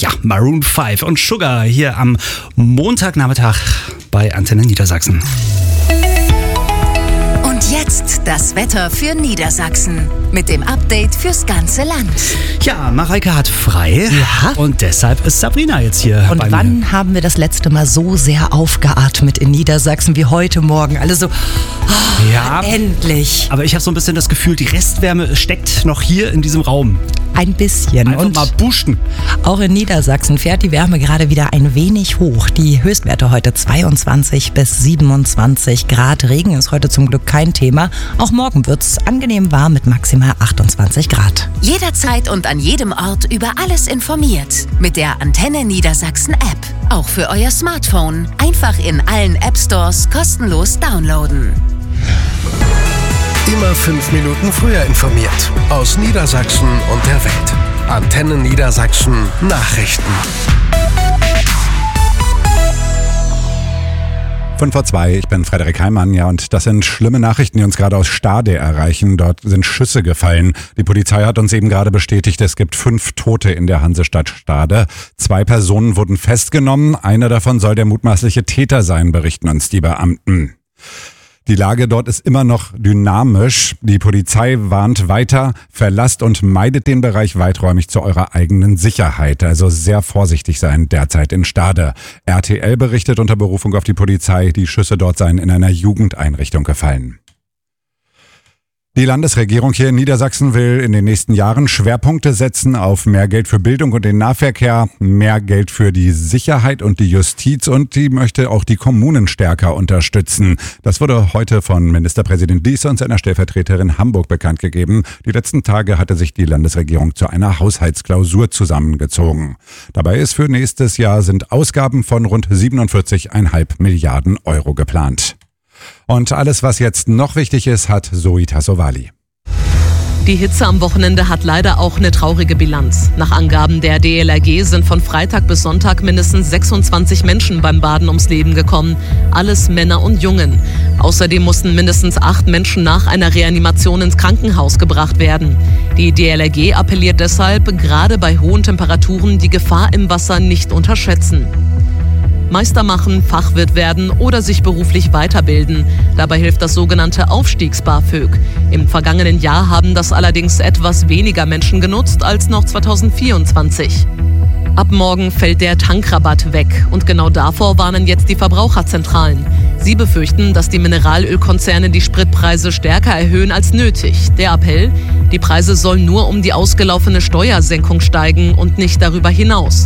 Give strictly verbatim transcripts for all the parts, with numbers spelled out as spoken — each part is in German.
Ja, Maroon fünf und Sugar hier am Montagnachmittag bei Antenne Niedersachsen. Jetzt das Wetter für Niedersachsen mit dem Update fürs ganze Land. Ja, Mareike hat frei ja. und deshalb ist Sabrina jetzt hier Und bei wann mir. haben wir das letzte Mal so sehr aufgeatmet in Niedersachsen wie heute Morgen? Alle so, oh, Ja, endlich. aber ich habe so ein bisschen das Gefühl, die Restwärme steckt noch hier in diesem Raum. Ein bisschen. Einfach Und mal boosten. auch in Niedersachsen fährt die Wärme gerade wieder ein wenig hoch. Die Höchstwerte heute zweiundzwanzig bis siebenundzwanzig Grad. Regen ist heute zum Glück kein Thema. Auch morgen wird es angenehm warm mit maximal achtundzwanzig Grad. Jederzeit und an jedem Ort über alles informiert. Mit der Antenne Niedersachsen App. Auch für euer Smartphone. Einfach in allen App Stores kostenlos downloaden. Immer fünf Minuten früher informiert. Aus Niedersachsen und der Welt. Antenne Niedersachsen Nachrichten. fünf vor zwei, ich bin Frederik Heimann, ja, und das sind schlimme Nachrichten, die uns gerade aus Stade erreichen. Dort sind Schüsse gefallen. Die Polizei hat uns eben gerade bestätigt, es gibt fünf Tote in der Hansestadt Stade. Zwei Personen wurden festgenommen. Einer davon soll der mutmaßliche Täter sein, berichten uns die Beamten. Die Lage dort ist immer noch dynamisch. Die Polizei warnt weiter, verlasst und meidet den Bereich weiträumig zu eurer eigenen Sicherheit. Also sehr vorsichtig sein derzeit in Stade. R T L berichtet unter Berufung auf die Polizei, die Schüsse dort seien in einer Jugendeinrichtung gefallen. Die Landesregierung hier in Niedersachsen will in den nächsten Jahren Schwerpunkte setzen auf mehr Geld für Bildung und den Nahverkehr, mehr Geld für die Sicherheit und die Justiz und die möchte auch die Kommunen stärker unterstützen. Das wurde heute von Ministerpräsident Liese und seiner Stellvertreterin Hamburg bekannt gegeben. Die letzten Tage hatte sich die Landesregierung zu einer Haushaltsklausur zusammengezogen. Dabei ist für nächstes Jahr sind Ausgaben von rund siebenundvierzig Komma fünf Milliarden Euro geplant. Und alles, was jetzt noch wichtig ist, hat Zoe Tassovali. Die Hitze am Wochenende hat leider auch eine traurige Bilanz. Nach Angaben der D L R G sind von Freitag bis Sonntag mindestens sechsundzwanzig Menschen beim Baden ums Leben gekommen. Alles Männer und Jungen. Außerdem mussten mindestens acht Menschen nach einer Reanimation ins Krankenhaus gebracht werden. Die D L R G appelliert deshalb, gerade bei hohen Temperaturen die Gefahr im Wasser nicht unterschätzen. Meister machen, Fachwirt werden oder sich beruflich weiterbilden. Dabei hilft das sogenannte Aufstiegs-BAföG. Im vergangenen Jahr haben das allerdings etwas weniger Menschen genutzt als noch zweitausendvierundzwanzig. Ab morgen fällt der Tankrabatt weg und genau davor warnen jetzt die Verbraucherzentralen. Sie befürchten, dass die Mineralölkonzerne die Spritpreise stärker erhöhen als nötig. Der Appell: Die Preise sollen nur um die ausgelaufene Steuersenkung steigen und nicht darüber hinaus.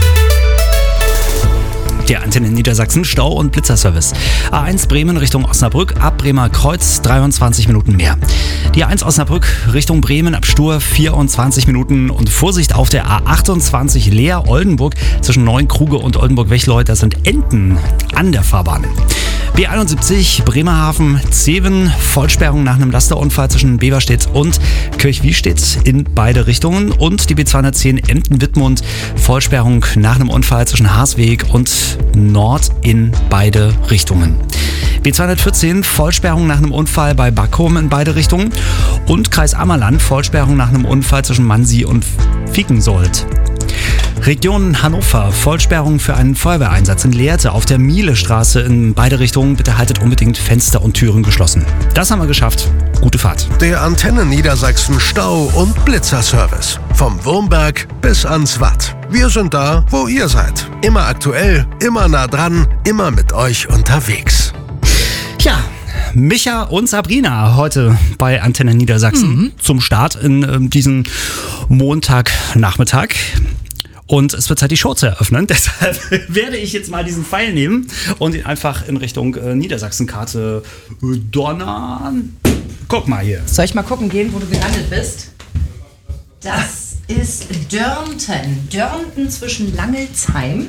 Der Antenne Niedersachsen Stau- und Blitzerservice. A eins Bremen Richtung Osnabrück ab Bremer Kreuz dreiundzwanzig Minuten mehr. Die A eins Osnabrück Richtung Bremen ab Stur vierundzwanzig Minuten und Vorsicht auf der A achtundzwanzig Leer-Oldenburg zwischen Neunkruge und Oldenburg-Wechleuth. Da sind Enten an der Fahrbahn. B einundsiebzig Bremerhaven-Zeven, Vollsperrung nach einem Lasterunfall zwischen Beverstedt und Kirchwiestedt in beide Richtungen. Und die B zweihundertzehn Emden-Wittmund, Vollsperrung nach einem Unfall zwischen Haasweg und Nord in beide Richtungen. B zweihundertvierzehn, Vollsperrung nach einem Unfall bei Backhohm in beide Richtungen. Und Kreis Ammerland, Vollsperrung nach einem Unfall zwischen Mansi und Fickensold. Region Hannover, Vollsperrung für einen Feuerwehreinsatz in Lehrte auf der Mielestraße in beide Richtungen. Bitte haltet unbedingt Fenster und Türen geschlossen. Das haben wir geschafft. Gute Fahrt. Der Antenne Niedersachsen Stau- und Blitzerservice. Vom Wurmberg bis ans Watt. Wir sind da, wo ihr seid. Immer aktuell, immer nah dran, immer mit euch unterwegs. Ja, Micha und Sabrina heute bei Antenne Niedersachsen mhm. zum Start in äh, diesen Montagnachmittag. Und es wird Zeit, die Show zu eröffnen. Deshalb werde ich jetzt mal diesen Pfeil nehmen und ihn einfach in Richtung äh, Niedersachsen-Karte donnern. Guck mal hier. Soll ich mal gucken gehen, wo du gelandet bist? Das ist Dörnten. Dörnten zwischen Langelsheim.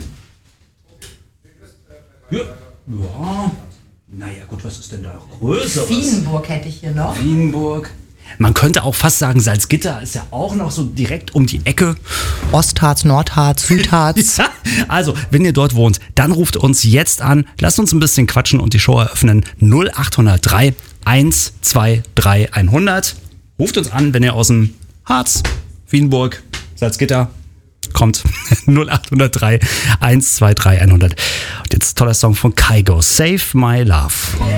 Ja. Ja. Naja, gut, was ist denn da größeres? Wienburg hätte ich hier noch. Wienburg. Man könnte auch fast sagen, Salzgitter ist ja auch noch so direkt um die Ecke. Ostharz, Nordharz, Südharz. Ja, also, wenn ihr dort wohnt, dann ruft uns jetzt an. Lasst uns ein bisschen quatschen und die Show eröffnen. null acht null drei eins zwei drei hundert. Ruft uns an, wenn ihr aus dem Harz, Wienburg, Salzgitter Kommt null acht null drei eins zwei drei hundert. Und jetzt toller Song von Kygo, Save My Love.